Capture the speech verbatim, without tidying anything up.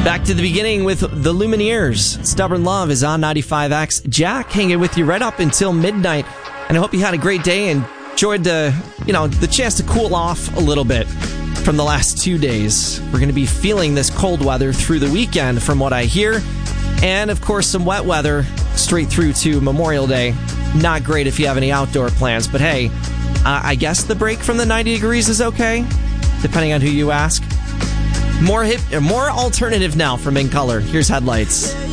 Back to the beginning with the Lumineers. Stubborn Love is on ninety-five X. Jack hanging with you right up until midnight. And I hope you had a great day and enjoyed the, you know, the chance to cool off a little bit from the last two days. We're going to be feeling this cold weather through the weekend from what I hear. And, of course, some wet weather straight through to Memorial Day. Not great if you have any outdoor plans. But, hey, uh, I guess the break from the ninety degrees is okay, depending on who you ask. More hip, more alternative now from In Color. Here's Headlights.